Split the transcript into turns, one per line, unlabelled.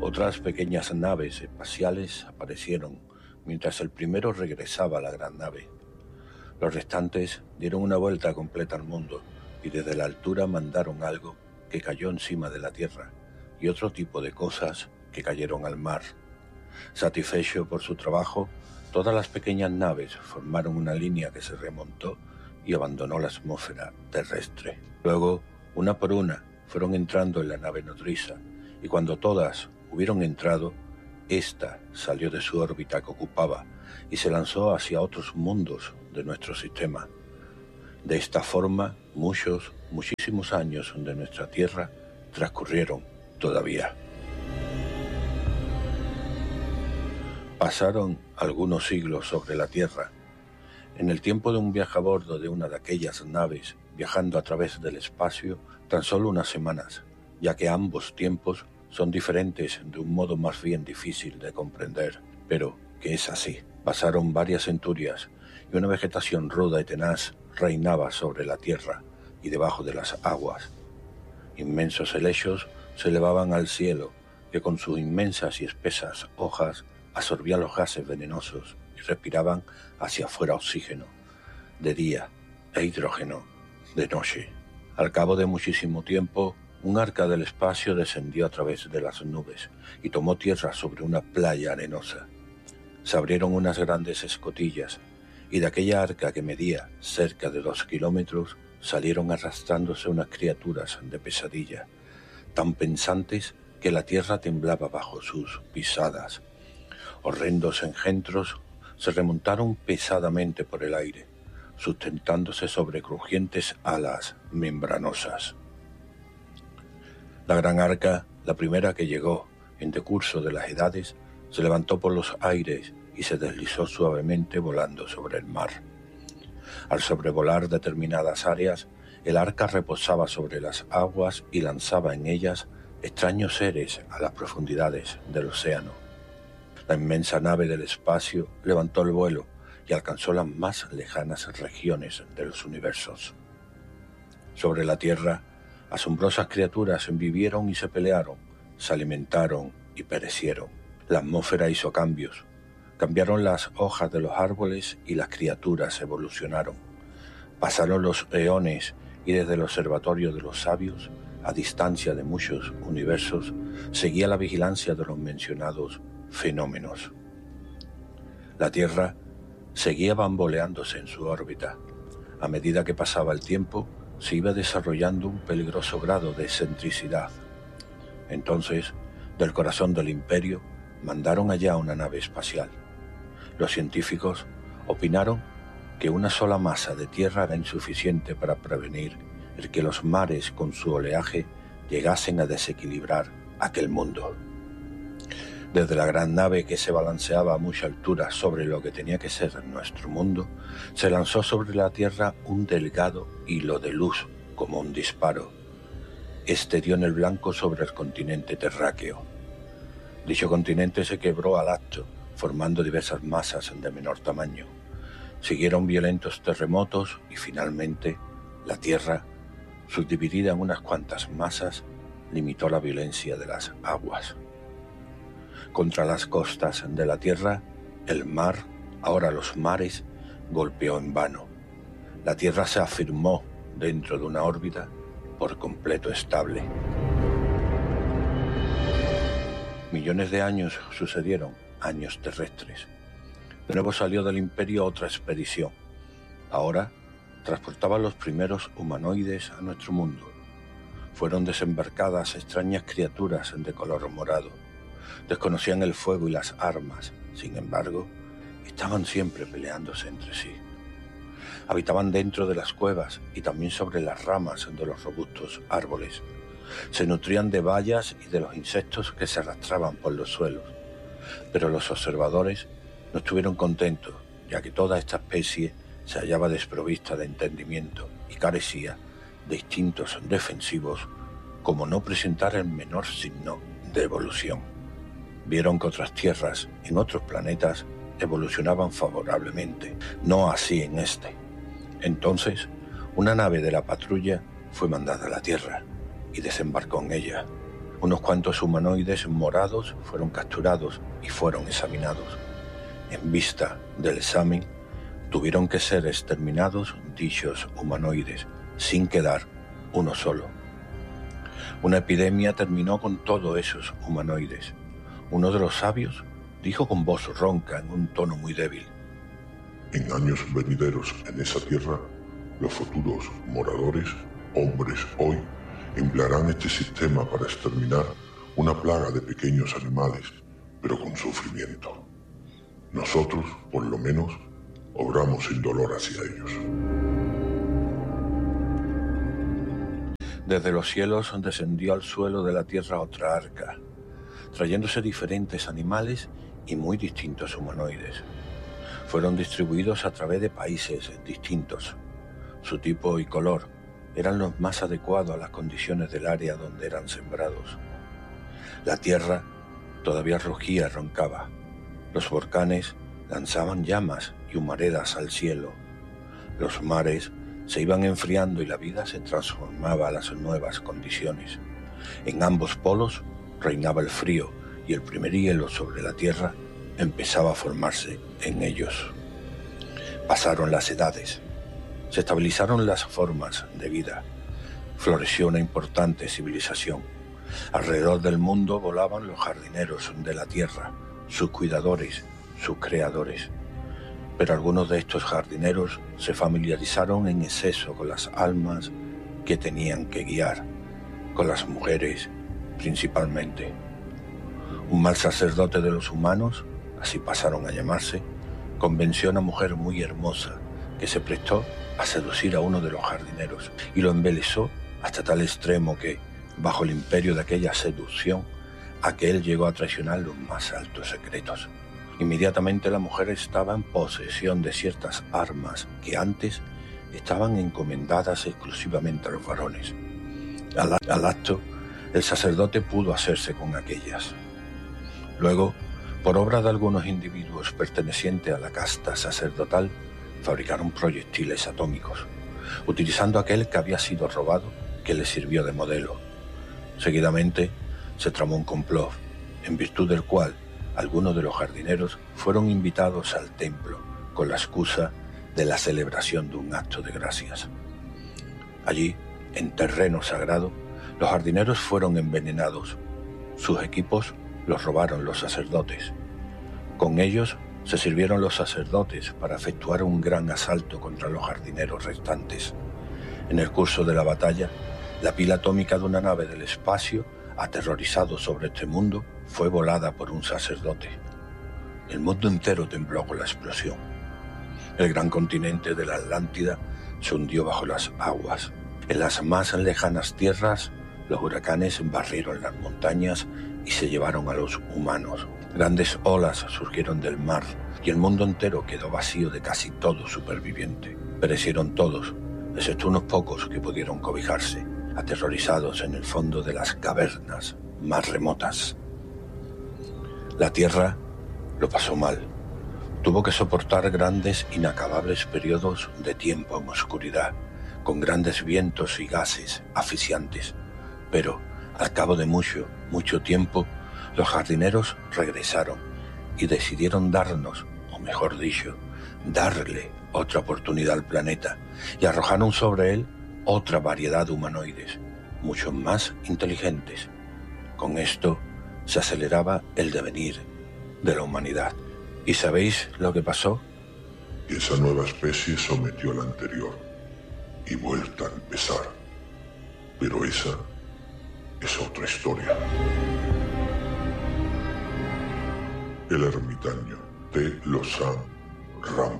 Otras pequeñas naves espaciales aparecieron mientras el primero regresaba a la gran nave. Los restantes dieron una vuelta completa al mundo y desde la altura mandaron algo que cayó encima de la Tierra y otro tipo de cosas que cayeron al mar. Satisfecho por su trabajo, todas las pequeñas naves formaron una línea que se remontó y abandonó la atmósfera terrestre. Luego, una por una, fueron entrando en la nave nodriza, y cuando todas hubieron entrado, ésta salió de su órbita que ocupaba y se lanzó hacia otros mundos de nuestro sistema. De esta forma, muchísimos años de nuestra Tierra transcurrieron todavía. Pasaron algunos siglos sobre la Tierra. En el tiempo de un viaje a bordo de una de aquellas naves, viajando a través del espacio, tan solo unas semanas, ya que ambos tiempos son diferentes de un modo más bien difícil de comprender, pero que es así. Pasaron varias centurias y una vegetación ruda y tenaz reinaba sobre la Tierra y debajo de las aguas. Inmensos helechos se elevaban al cielo, que con sus inmensas y espesas hojas absorbían los gases venenosos y respiraban hacia afuera oxígeno, de día, e hidrógeno, de noche. Al cabo de muchísimo tiempo, un arca del espacio descendió a través de las nubes y tomó tierra sobre una playa arenosa. Se abrieron unas grandes escotillas y de aquella arca que medía cerca de 2 kilómetros salieron arrastrándose unas criaturas de pesadilla, tan pensantes que la tierra temblaba bajo sus pisadas. Horrendos engendros se remontaron pesadamente por el aire, sustentándose sobre crujientes alas membranosas. La gran arca, la primera que llegó en decurso de las edades, se levantó por los aires y se deslizó suavemente volando sobre el mar. Al sobrevolar determinadas áreas, el arca reposaba sobre las aguas y lanzaba en ellas extraños seres a las profundidades del océano. La inmensa nave del espacio levantó el vuelo y alcanzó las más lejanas regiones de los universos. Sobre la Tierra, asombrosas criaturas vivieron y se pelearon, se alimentaron y perecieron. La atmósfera hizo cambios, cambiaron las hojas de los árboles y las criaturas evolucionaron. Pasaron los eones y desde el observatorio de los sabios, a distancia de muchos universos, seguía la vigilancia de los mencionados fenómenos. La Tierra seguía bamboleándose en su órbita. A medida que pasaba el tiempo, se iba desarrollando un peligroso grado de excentricidad. Entonces, del corazón del imperio, mandaron allá una nave espacial. Los científicos opinaron que una sola masa de tierra era insuficiente para prevenir el que los mares con su oleaje llegasen a desequilibrar aquel mundo. Desde la gran nave que se balanceaba a mucha altura sobre lo que tenía que ser nuestro mundo, se lanzó sobre la Tierra un delgado hilo de luz como un disparo. Este dio en el blanco sobre el continente terráqueo. Dicho continente se quebró al acto, formando diversas masas de menor tamaño. Siguieron violentos terremotos y finalmente la Tierra, subdividida en unas cuantas masas, limitó la violencia de las aguas. Contra las costas de la Tierra, el mar, ahora los mares, golpeó en vano. La Tierra se afirmó dentro de una órbita por completo estable. Millones de años sucedieron, años terrestres. De nuevo salió del imperio otra expedición. Ahora transportaba los primeros humanoides a nuestro mundo. Fueron desembarcadas extrañas criaturas de color morado. Desconocían el fuego y las armas, sin embargo, estaban siempre peleándose entre sí. Habitaban dentro de las cuevas y también sobre las ramas de los robustos árboles. Se nutrían de bayas y de los insectos que se arrastraban por los suelos. Pero los observadores no estuvieron contentos, ya que toda esta especie se hallaba desprovista de entendimiento y carecía de instintos defensivos, como no presentar el menor signo de evolución. Vieron que otras tierras en otros planetas evolucionaban favorablemente, no así en este. Entonces, una nave de la patrulla fue mandada a la Tierra y desembarcó en ella. Unos cuantos humanoides morados fueron capturados y fueron examinados. En vista del examen, tuvieron que ser exterminados dichos humanoides, sin quedar uno solo. Una epidemia terminó con todos esos humanoides. Uno de los sabios dijo con voz ronca en un tono muy débil:
en años venideros en esa tierra, los futuros moradores, hombres hoy, emplearán este sistema para exterminar una plaga de pequeños animales, pero con sufrimiento. Nosotros, por lo menos, obramos sin dolor hacia ellos.
Desde los cielos descendió al suelo de la tierra otra arca, trayéndose diferentes animales y muy distintos humanoides. Fueron distribuidos a través de países distintos. Su tipo y color eran los más adecuados a las condiciones del área donde eran sembrados. La tierra todavía rugía y roncaba. Los volcanes lanzaban llamas y humaredas al cielo. Los mares se iban enfriando y la vida se transformaba a las nuevas condiciones. En ambos polos reinaba el frío y el primer hielo sobre la tierra empezaba a formarse en ellos. Pasaron las edades, se estabilizaron las formas de vida, floreció una importante civilización. Alrededor del mundo volaban los jardineros de la tierra, sus cuidadores, sus creadores. Pero algunos de estos jardineros se familiarizaron en exceso con las almas que tenían que guiar, con las mujeres principalmente. Un mal sacerdote de los humanos, así pasaron a llamarse, convenció a una mujer muy hermosa que se prestó a seducir a uno de los jardineros y lo embelesó hasta tal extremo que, bajo el imperio de aquella seducción, aquel llegó a traicionar los más altos secretos. Inmediatamente la mujer estaba en posesión de ciertas armas que antes estaban encomendadas exclusivamente a los varones. Al acto, el sacerdote pudo hacerse con aquellas. Luego, por obra de algunos individuos pertenecientes a la casta sacerdotal, fabricaron proyectiles atómicos, utilizando aquel que había sido robado, que les sirvió de modelo. Seguidamente, se tramó un complot, en virtud del cual algunos de los jardineros fueron invitados al templo con la excusa de la celebración de un acto de gracias. Allí, en terreno sagrado, los jardineros fueron envenenados. Sus equipos los robaron los sacerdotes. Con ellos se sirvieron los sacerdotes para efectuar un gran asalto contra los jardineros restantes. En el curso de la batalla, la pila atómica de una nave del espacio, aterrorizado sobre este mundo, fue volada por un sacerdote. El mundo entero tembló con la explosión. El gran continente de la Atlántida se hundió bajo las aguas. En las más lejanas tierras, los huracanes barrieron las montañas y se llevaron a los humanos. Grandes olas surgieron del mar y el mundo entero quedó vacío de casi todo superviviente. Perecieron todos, excepto unos pocos que pudieron cobijarse, aterrorizados en el fondo de las cavernas más remotas. La tierra lo pasó mal. Tuvo que soportar grandes, inacabables periodos de tiempo en oscuridad, con grandes vientos y gases asfixiantes. Pero, al cabo de mucho tiempo, los jardineros regresaron y decidieron darnos, o mejor dicho, darle otra oportunidad al planeta, y arrojaron sobre él otra variedad de humanoides, mucho más inteligentes. Con esto se aceleraba el devenir de la humanidad. ¿Y sabéis lo que pasó?
Esa nueva especie sometió a la anterior y vuelta a empezar. Pero esa es otra historia. El ermitaño de Lausanne Ram.